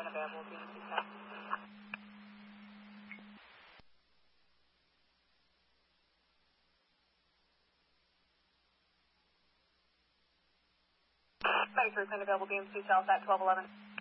and available BMC South. Medic 3 available BMC South at 1211.